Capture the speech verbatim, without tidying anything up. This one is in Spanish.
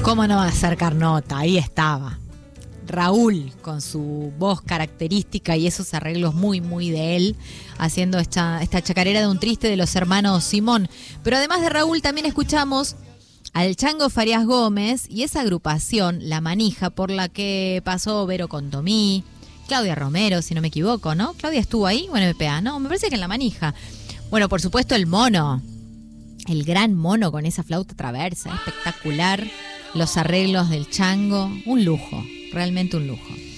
¿Cómo no va a hacer Carnota? Ahí estaba. Raúl, con su voz característica y esos arreglos muy, muy de él, haciendo esta, esta chacarera de un triste de los hermanos Simón. Pero además de Raúl, también escuchamos al Chango Farías Gómez y esa agrupación, La Manija, por la que pasó Vero Contomí, Claudia Romero, si no me equivoco, ¿no? Claudia estuvo ahí o en M P A, no, me parece que en La Manija. Bueno, por supuesto el Mono, el gran Mono con esa flauta traversa, espectacular. Los arreglos del Chango, un lujo, realmente un lujo.